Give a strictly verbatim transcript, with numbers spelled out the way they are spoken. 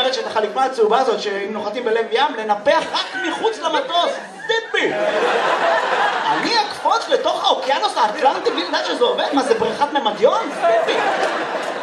אומרת שאת החליפה הצהובה הזאת שאם נוחתים בלב ים, לנפח רק מחוץ למטוס. טיפי! אני אקפוץ לתוך האוקיינוס האטלנטי בלי לדעת שזה עובד? מה, זה בריכת ממדיון? טיפי!